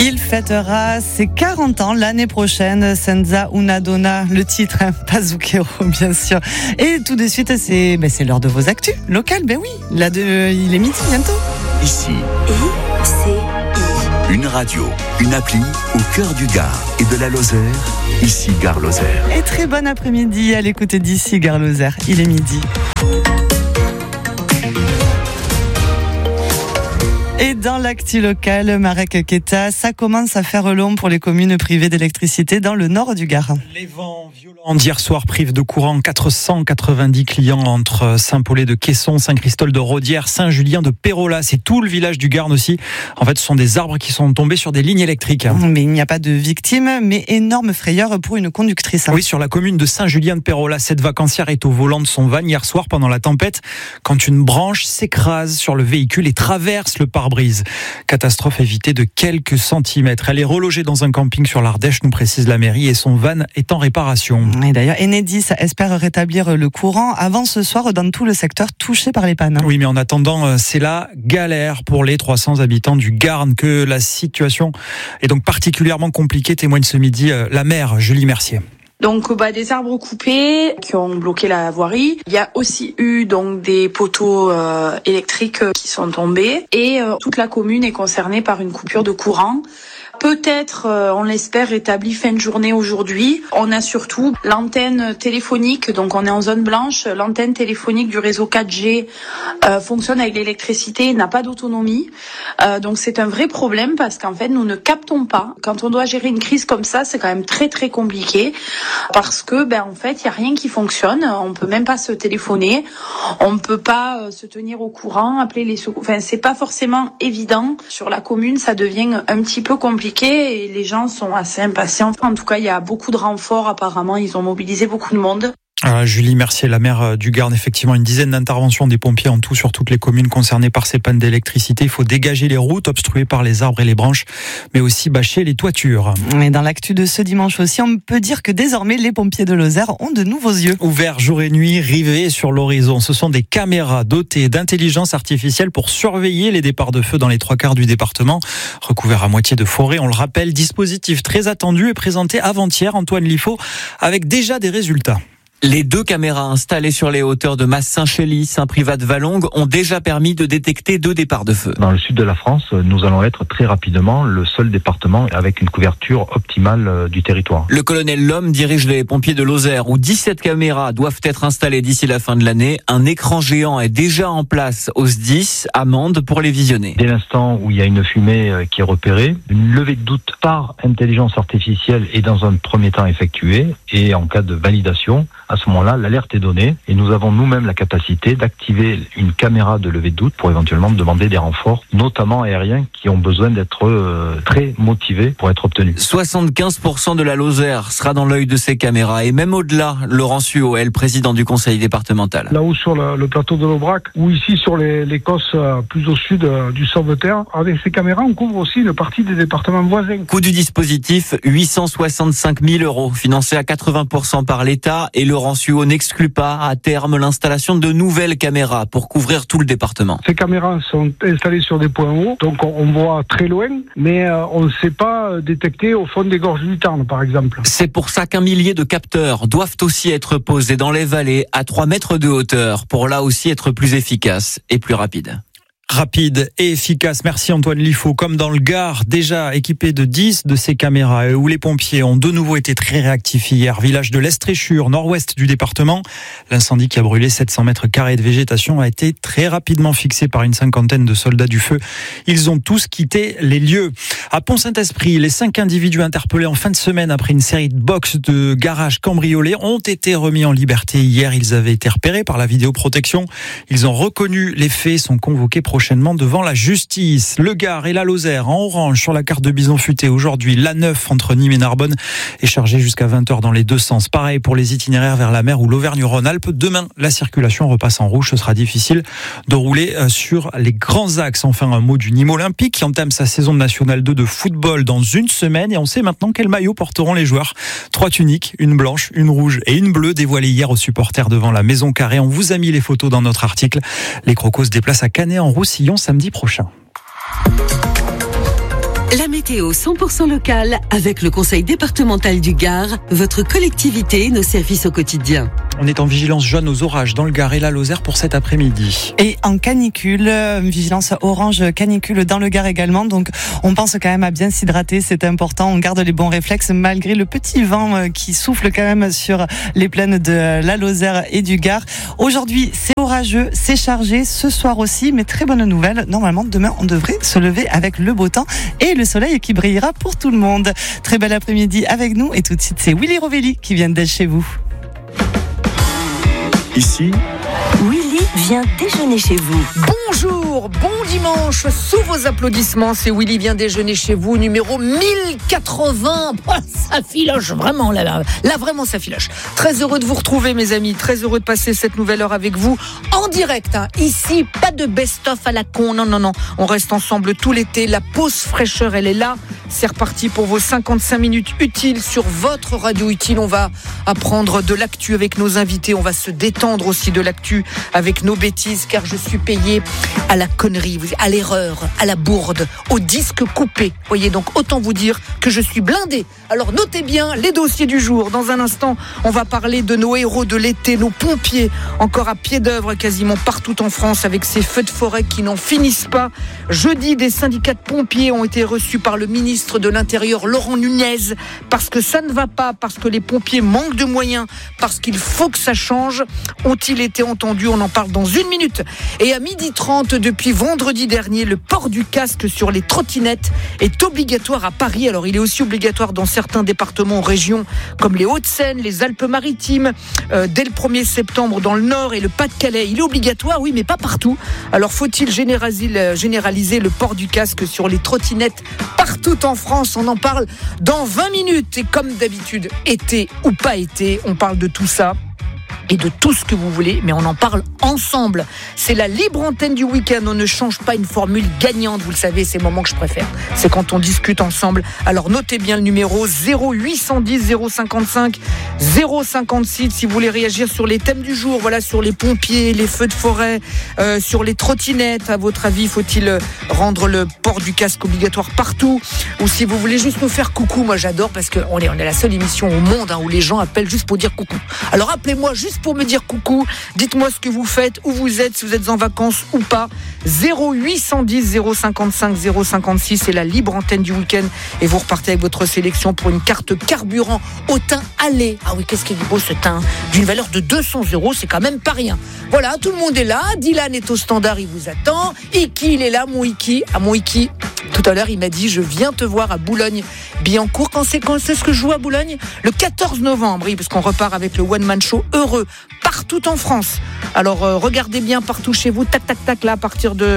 Il fêtera ses 40 ans l'année prochaine, Senza una donna, le titre, pas Zucchero bien sûr. Et tout de suite, c'est l'heure de vos actus locales, oui, il est midi bientôt. Ici, une radio, une appli au cœur du Gard et de la Lozère, ici Gare Lozère. Et très bon après-midi à l'écoute d'ici Gare Lozère, il est midi. Et dans l'actu local, Marek Keta, ça commence à faire long pour les communes privées d'électricité dans le nord du Gard. Les vents violents d'hier soir privent de courant 490 clients entre Saint-Paulé de Caisson, Saint-Christol de Rodière, Saint-Julien de Pérola. C'est tout le village du Gard aussi. En fait, ce sont des arbres qui sont tombés sur des lignes électriques. Mais il n'y a pas de victimes, mais énorme frayeur pour une conductrice. Oui, sur la commune de Saint-Julien de Pérola, cette vacancière est au volant de son van hier soir pendant la tempête quand une branche s'écrase sur le véhicule et traverse le pare-brise. Catastrophe évitée de quelques centimètres. Elle est relogée dans un camping sur l'Ardèche, nous précise la mairie, et son van est en réparation. Et d'ailleurs, Enedis espère rétablir le courant avant ce soir dans tout le secteur touché par les pannes. Oui, mais en attendant, c'est la galère pour les 300 habitants du Gard que la situation est donc particulièrement compliquée, témoigne ce midi la maire Julie Mercier. Donc des arbres coupés qui ont bloqué la voirie. Il y a aussi eu donc des poteaux électriques qui sont tombés et toute la commune est concernée par une coupure de courant. Peut-être, on l'espère, rétabli fin de journée aujourd'hui. On a surtout l'antenne téléphonique, donc on est en zone blanche. L'antenne téléphonique du réseau 4G fonctionne avec l'électricité, n'a pas d'autonomie. Donc c'est un vrai problème parce qu'en fait, nous ne captons pas. Quand on doit gérer une crise comme ça, c'est quand même très très compliqué parce que en fait, il y a rien qui fonctionne. On peut même pas se téléphoner, on peut pas se tenir au courant, appeler les secours. Enfin, c'est pas forcément évident. Sur la commune, ça devient un petit peu compliqué. Et les gens sont assez impatients. En tout cas, il y a beaucoup de renforts apparemment. Ils ont mobilisé beaucoup de monde. Julie Mercier, la maire du Gard, effectivement une dizaine d'interventions des pompiers en tout sur toutes les communes concernées par ces pannes d'électricité. Il faut dégager les routes obstruées par les arbres et les branches, mais aussi bâcher les toitures. Et dans l'actu de ce dimanche aussi, on peut dire que désormais les pompiers de Lozère ont de nouveaux yeux. Ouverts jour et nuit, rivés sur l'horizon. Ce sont des caméras dotées d'intelligence artificielle pour surveiller les départs de feu dans les 3/4 du département. Recouvert à moitié de forêt, on le rappelle, dispositif très attendu et présenté avant-hier, Antoine Liffaut, avec déjà des résultats. Les 2 caméras installées sur les hauteurs de Masse-Saint-Chély, Saint-Privat-de-Valongue ont déjà permis de détecter 2 départs de feu. Dans le sud de la France, nous allons être très rapidement le seul département avec une couverture optimale du territoire. Le colonel Lhomme dirige les pompiers de Lozère où 17 caméras doivent être installées d'ici la fin de l'année. Un écran géant est déjà en place au SDIS, amende pour les visionner. Dès l'instant où il y a une fumée qui est repérée, une levée de doute par intelligence artificielle est dans un premier temps effectuée et en cas de validation, à ce moment-là, l'alerte est donnée et nous avons nous-mêmes la capacité d'activer une caméra de levée de doute pour éventuellement demander des renforts, notamment aériens, qui ont besoin d'être très motivés pour être obtenus. 75% de la Lozère sera dans l'œil de ces caméras et même au-delà, Laurent Suot est le président du conseil départemental. Là-haut sur le plateau de l'Aubrac ou ici sur les Cosses plus au sud du Sauveterre, avec ces caméras, on couvre aussi une partie des départements voisins. Coût du dispositif, 865 000 €, financé à 80% par l'État et Laurent Suot n'exclut pas à terme l'installation de nouvelles caméras pour couvrir tout le département. Ces caméras sont installées sur des points hauts, donc on voit très loin, mais on ne sait pas détecter au fond des gorges du Tarn, par exemple. C'est pour ça qu'un millier de capteurs doivent aussi être posés dans les vallées à 3 mètres de hauteur pour là aussi être plus efficaces et plus rapides. Rapide et efficace. Merci Antoine Liffaut. Comme dans le Gard, déjà équipé de 10 de ces caméras où les pompiers ont de nouveau été très réactifs hier. Village de l'Estréchure, nord-ouest du département. L'incendie qui a brûlé 700 mètres carrés de végétation a été très rapidement fixé par une cinquantaine de soldats du feu. Ils ont tous quitté les lieux. À Pont-Saint-Esprit, les 5 individus interpellés en fin de semaine après une série de box de garage cambriolés ont été remis en liberté hier. Ils avaient été repérés par la vidéoprotection. Ils ont reconnu les faits, sont convoqués prochainement devant la justice. Le Gard et la Lozère en orange sur la carte de Bison Futé. Aujourd'hui, l'A9 entre Nîmes et Narbonne est chargée jusqu'à 20h dans les deux sens. Pareil pour les itinéraires vers la mer ou l'Auvergne-Rhône-Alpes. Demain, la circulation repasse en rouge. Ce sera difficile de rouler sur les grands axes. Enfin, un mot du Nîmes Olympique qui entame sa saison de National 2 de football dans une semaine. Et on sait maintenant quel maillot porteront les joueurs. 3 tuniques, une blanche, une rouge et une bleue dévoilées hier aux supporters devant la Maison Carrée. On vous a mis les photos dans notre article. Les Crocos se déplacent à Canet-en-Roussillon samedi prochain. La météo 100% locale avec le Conseil départemental du Gard, votre collectivité et nos services au quotidien. On est en vigilance jaune aux orages dans le Gard et la Lozère pour cet après-midi. Et en canicule, vigilance orange canicule dans le Gard également. Donc on pense quand même à bien s'hydrater, c'est important. On garde les bons réflexes malgré le petit vent qui souffle quand même sur les plaines de la Lozère et du Gard. Aujourd'hui, c'est orageux, c'est chargé. Ce soir aussi, mais très bonne nouvelle. Normalement, demain, on devrait se lever avec le beau temps et le soleil qui brillera pour tout le monde. Très bel après-midi avec nous. Et tout de suite, c'est Willy Rovelli qui vient d'être chez vous. Ici, Willy vient déjeuner chez vous. Bonjour, bon dimanche, sous vos applaudissements, c'est Willy vient déjeuner chez vous, numéro 1080. Oh, ça filoche vraiment, là vraiment ça filoche. Très heureux de vous retrouver mes amis, très heureux de passer cette nouvelle heure avec vous, en direct. Ici, pas de best-of à la con, non. On reste ensemble tout l'été, la pause fraîcheur, elle est là. C'est reparti pour vos 55 minutes utiles sur votre radio utile. On va apprendre de l'actu avec nos invités, on va se détendre aussi de l'actu avec nos bêtises, car je suis payé à la connerie, à l'erreur, à la bourde, au disque coupé. Voyez, donc autant vous dire que je suis blindé. Alors notez bien les dossiers du jour. Dans un instant, on va parler de nos héros de l'été, nos pompiers, encore à pied d'œuvre quasiment partout en France avec ces feux de forêt qui n'en finissent pas. Jeudi, des syndicats de pompiers ont été reçus par le ministre de l'Intérieur, Laurent Nunez, parce que ça ne va pas, parce que les pompiers manquent de moyens, parce qu'il faut que ça change. Ont-ils été entendus? On en parle dans une minute. Et à 12h30, depuis vendredi dernier, le port du casque sur les trottinettes est obligatoire à Paris. Alors il est aussi obligatoire dans certains départements ou régions comme les Hauts-de-Seine, les Alpes-Maritimes, dès le 1er septembre dans le Nord et le Pas-de-Calais. Il est obligatoire, oui, mais pas partout. Alors faut-il généraliser le port du casque sur les trottinettes partout en France? On en parle dans 20 minutes. Et comme d'habitude, été ou pas été, on parle de tout ça et de tout ce que vous voulez, mais on en parle ensemble. C'est la libre antenne du week-end. On ne change pas une formule gagnante, vous le savez, c'est le moment que je préfère. C'est quand on discute ensemble. Alors notez bien le numéro 0810 055 056 si vous voulez réagir sur les thèmes du jour. Voilà, sur les pompiers, les feux de forêt, sur les trottinettes. À votre avis, faut-il rendre le port du casque obligatoire partout? Ou si vous voulez juste nous faire coucou, moi j'adore parce qu'on est la seule émission au monde où les gens appellent juste pour dire coucou. Alors appelez-moi juste pour me dire coucou, dites-moi ce que vous faites, où vous êtes, si vous êtes en vacances ou pas. 0810 055 056, c'est la libre antenne du week-end et vous repartez avec votre sélection pour une carte carburant au teint allé. Ah oui, qu'est-ce qu'il est beau ce teint, d'une valeur de 200 €, c'est quand même pas rien. Voilà, tout le monde est là, Dylan est au standard, il vous attend, Iki il est là, mon Iki. Ah mon Iki, tout à l'heure il m'a dit je viens te voir à Boulogne-Billancourt. Quand c'est ce que je joue à Boulogne? Le 14 novembre, oui, parce qu'on repart avec le One Man Show heureux partout en France. Alors regardez bien partout chez vous, tac tac tac, là à partir du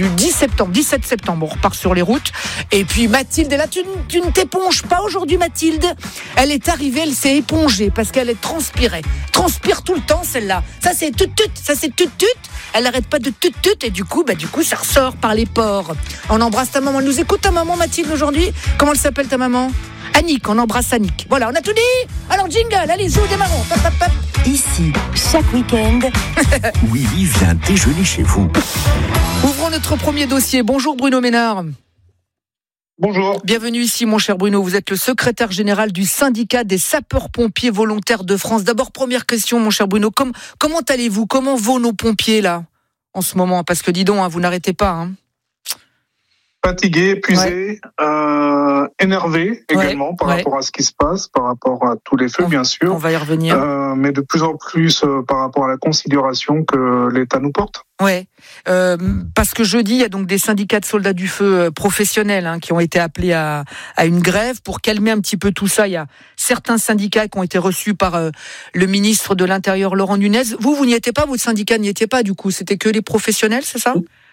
17 septembre, on repart sur les routes. Et puis Mathilde est là, tu ne t'éponges pas aujourd'hui Mathilde? Elle est arrivée, elle s'est épongée parce qu'elle est transpire tout le temps celle-là. Ça c'est tut, elle arrête pas de tut et du coup ça ressort par les pores. On embrasse ta maman, elle nous écoute ta maman Mathilde aujourd'hui? Comment elle s'appelle ta maman? Annick, on embrasse Annick. Voilà, on a tout dit. Alors jingle, allez, joue, démarrons. Pop, pop, pop. Ici, chaque week-end, Willy vient déjeuner chez vous. Ouvrons notre premier dossier. Bonjour Bruno Ménard. Bonjour. Bienvenue ici mon cher Bruno, vous êtes le secrétaire général du syndicat des sapeurs-pompiers volontaires de France. D'abord, première question mon cher Bruno, comment allez-vous? Comment vont nos pompiers là, en ce moment? Parce que dis donc, vous n'arrêtez pas. Fatigué, épuisé, énervé également par rapport à ce qui se passe, par rapport à tous les feux bien sûr. On va y revenir. Mais de plus en plus par rapport à la considération que l'État nous porte. Ouais, parce que jeudi, il y a donc des syndicats de soldats du feu professionnels qui ont été appelés à une grève pour calmer un petit peu tout ça. Il y a certains syndicats qui ont été reçus par le ministre de l'Intérieur, Laurent Nunez. Vous n'y étiez pas, votre syndicat n'y était pas du coup, c'était que les professionnels, c'est ça?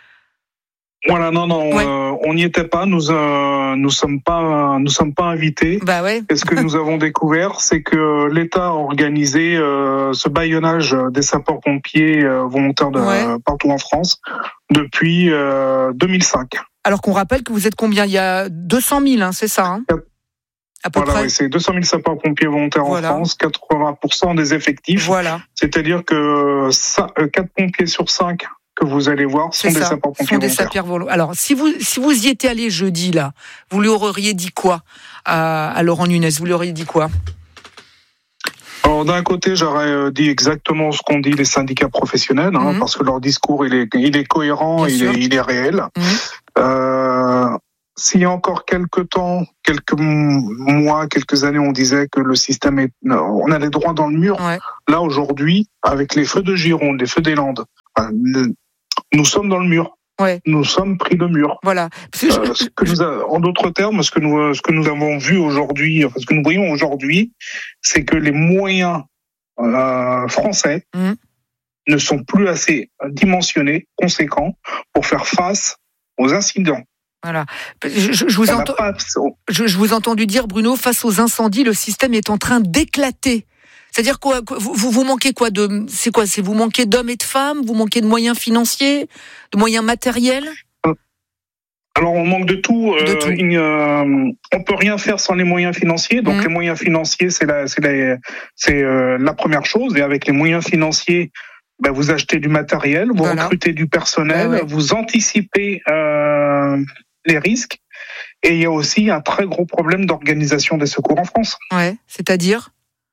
Voilà, non, ouais. On n'y était pas. Nous sommes pas invités. Bah ouais. Et ce que nous avons découvert, c'est que l'État a organisé ce bâillonnage des sapeurs-pompiers volontaires partout en France depuis 2005. Alors qu'on rappelle que vous êtes combien? Il y a 200 000, c'est ça à peu près. Oui, c'est 200 000 sapeurs-pompiers volontaires en France, 80% des effectifs. Voilà. C'est-à-dire que 4 pompiers sur 5 que vous allez voir sont des sapeurs-pompiers volontaires. Alors, si vous y étiez allé jeudi, là, vous lui auriez dit quoi à Laurent Nunez? Vous lui auriez dit quoi? Alors, d'un côté, j'aurais dit exactement ce qu'ont dit les syndicats professionnels, parce que leur discours, il est cohérent, il est réel. S'il y a encore quelques mois, quelques années, on disait que le système on allait droit dans le mur. Ouais. Là, aujourd'hui, avec les feux de Gironde, les feux des Landes, nous sommes dans le mur. Ouais. Nous sommes pris le mur. Voilà. En d'autres termes, ce que nous avons vu aujourd'hui, ce que nous voyons aujourd'hui, c'est que les moyens français ne sont plus assez dimensionnés, conséquents, pour faire face aux incidents. Voilà. Je vous ai entendu dire, Bruno, face aux incendies, le système est en train d'éclater. C'est-à-dire quoi? Vous manquez quoi vous manquez d'hommes et de femmes? Vous manquez de moyens financiers, de moyens matériels? Alors on manque de tout. On peut rien faire sans les moyens financiers. Donc les moyens financiers, c'est la première chose. Et avec les moyens financiers, vous achetez du matériel, vous recrutez du personnel, vous anticipez les risques. Et il y a aussi un très gros problème d'organisation des secours en France. Ouais, c'est-à-dire?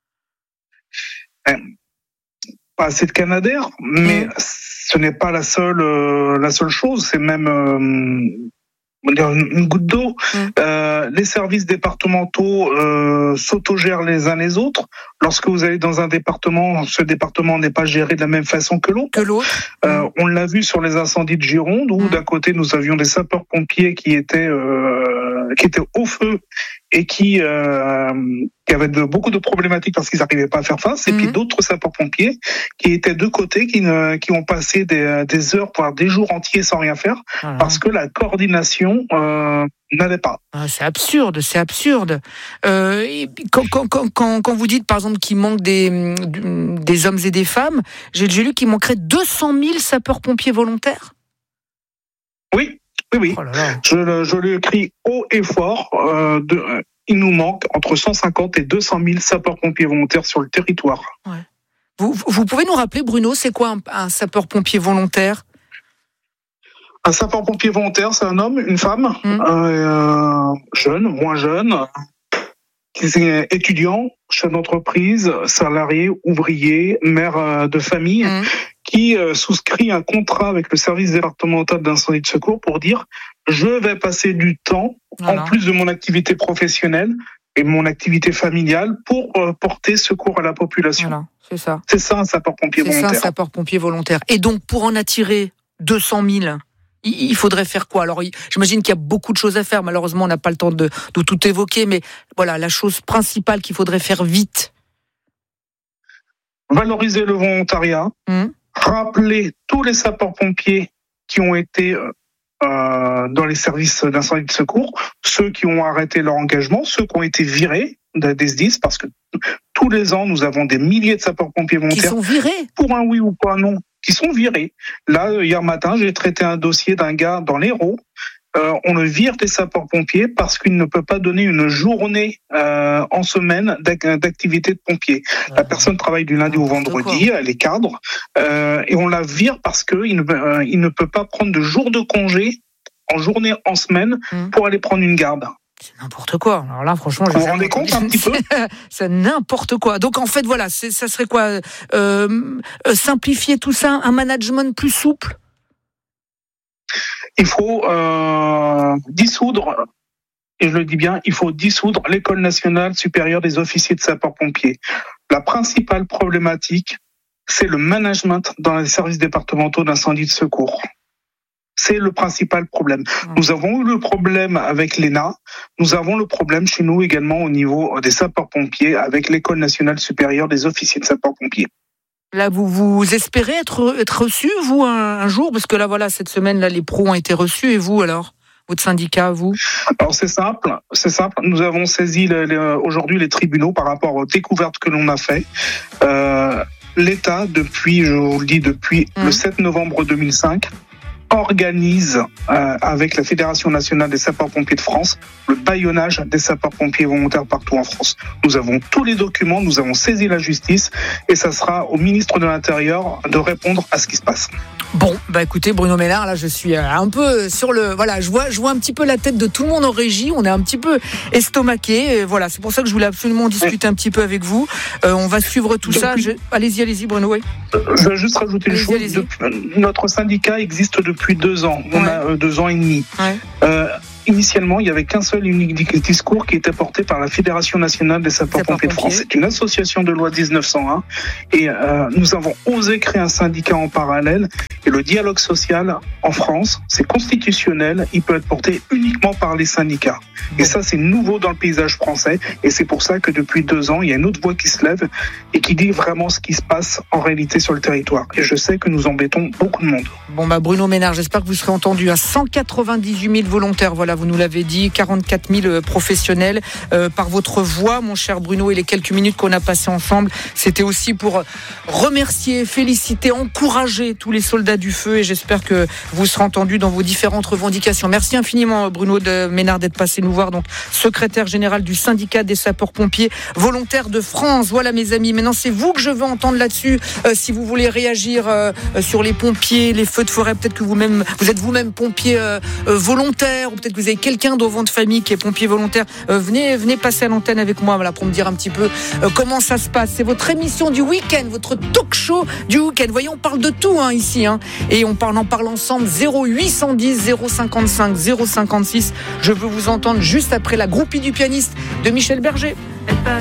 Pas assez de Canadair, mais ce n'est pas la seule chose. C'est même une goutte d'eau. Les services départementaux s'autogèrent les uns les autres. Lorsque vous allez dans un département, ce département n'est pas géré de la même façon que l'autre. On l'a vu sur les incendies de Gironde, où d'un côté nous avions des sapeurs-pompiers qui étaient au feu et qui avaient beaucoup de problématiques parce qu'ils n'arrivaient pas à faire face, et puis d'autres sapeurs-pompiers qui étaient de côté, qui ont passé des heures, voire des jours entiers sans rien faire, parce que la coordination n'allait pas. C'est absurde. Quand vous dites, par exemple, qu'il manque des hommes et des femmes, j'ai lu qu'il manquerait 200 000 sapeurs-pompiers volontaires. Oui. Oh là là. Je le crie haut et fort. Il nous manque entre 150 et 200 000 sapeurs-pompiers volontaires sur le territoire. Ouais. Vous pouvez nous rappeler, Bruno, c'est quoi un sapeur-pompier volontaire? Un sapeur-pompier volontaire, c'est un homme, une femme, jeune, moins jeune, étudiant, chef d'entreprise, salarié, ouvrier, mère de famille, qui souscrit un contrat avec le service départemental d'incendie de secours pour dire « je vais passer du temps, en plus de mon activité professionnelle et mon activité familiale, pour porter secours à la population ». Voilà, c'est ça. C'est ça un sapeur-pompier volontaire. C'est ça un sapeur-pompier volontaire. Et donc, pour en attirer 200 000, il faudrait faire quoi? Alors, j'imagine qu'il y a beaucoup de choses à faire. Malheureusement, on n'a pas le temps de tout évoquer, mais voilà, la chose principale qu'il faudrait faire vite. Valoriser le volontariat. Rappeler tous les sapeurs-pompiers qui ont été dans les services d'incendie de secours, ceux qui ont arrêté leur engagement, ceux qui ont été virés des SDIS, parce que tous les ans, nous avons des milliers de sapeurs-pompiers volontaires. Qui sont virés? Pour un oui ou pour un non, qui sont virés. Là, hier matin, j'ai traité un dossier d'un gars dans l'Hérault. On le vire des sapeurs-pompiers parce qu'il ne peut pas donner une journée en semaine d'activité de pompier. La personne travaille du lundi au vendredi, elle est cadre, et on la vire parce qu'il ne peut pas prendre de jours de congé en journée, en semaine, pour aller prendre une garde. C'est n'importe quoi. Alors là, franchement, vous vous rendez compte un petit peu? C'est n'importe quoi. Donc en fait, voilà, ça serait quoi? Simplifier tout ça, un management plus souple? Il faut dissoudre, et je le dis bien, il faut dissoudre l'École nationale supérieure des officiers de sapeurs-pompiers. La principale problématique, c'est le management dans les services départementaux d'incendie de secours. C'est le principal problème. Nous avons eu le problème avec l'ENA, nous avons le problème chez nous également au niveau des sapeurs-pompiers avec l'École nationale supérieure des officiers de sapeurs-pompiers. Là, vous espérez être reçu, vous, un jour? Parce que là, voilà, cette semaine, là, les pros ont été reçus. Et vous, alors? Votre syndicat, vous? Alors, c'est simple. Nous avons saisi aujourd'hui les tribunaux par rapport aux découvertes que l'on a fait. L'État, depuis le 7 novembre 2005, organise avec la Fédération nationale des sapeurs-pompiers de France le bâillonnage des sapeurs-pompiers volontaires partout en France. Nous avons tous les documents, nous avons saisi la justice et ça sera au ministre de l'Intérieur de répondre à ce qui se passe. Bon, bah écoutez Bruno Ménard, là je suis un peu sur le... Voilà, je vois un petit peu la tête de tout le monde en régie, on est un petit peu estomaqué. Voilà, c'est pour ça que je voulais absolument discuter un petit peu avec vous. On va suivre tout ça. Allez-y Bruno, oui. Je vais juste rajouter une chose. Notre syndicat existe depuis 2 ans. On a 2 ans et demi. Initialement, il n'y avait qu'un seul et unique discours qui était porté par la Fédération nationale des sapeurs-pompiers de France. C'est une association de loi 1901 et nous avons osé créer un syndicat en parallèle. Et le dialogue social en France, c'est constitutionnel, il peut être porté uniquement par les syndicats. Et ça, c'est nouveau dans le paysage français et c'est pour ça que depuis 2 ans, il y a une autre voix qui se lève et qui dit vraiment ce qui se passe en réalité sur le territoire. Et je sais que nous embêtons beaucoup de monde. Bon, Bruno Ménard, j'espère que vous serez entendu. À 198 000 volontaires, voilà, vous nous l'avez dit, 44 000 professionnels. Par votre voix, mon cher Bruno, et les quelques minutes qu'on a passées ensemble, c'était aussi pour remercier, féliciter, encourager tous les soldats du feu et j'espère que vous serez entendus dans vos différentes revendications. Merci infiniment Bruno Ménard d'être passé nous voir, donc secrétaire général du syndicat des sapeurs-pompiers volontaires de France. Voilà mes amis, maintenant c'est vous que je veux entendre là-dessus. Si vous voulez réagir sur les pompiers, les feux de forêt, peut-être que vous êtes vous-même pompier volontaire ou peut-être que vous avez quelqu'un dans votre famille qui est pompier volontaire. Venez passer à l'antenne avec moi pour me dire un petit peu comment ça se passe. C'est votre émission du week-end, votre talk show du week-end. Voyez, on parle de tout ici. Et on en parle ensemble. 0810 055 056. Je veux vous entendre juste après la groupie du pianiste de Michel Berger.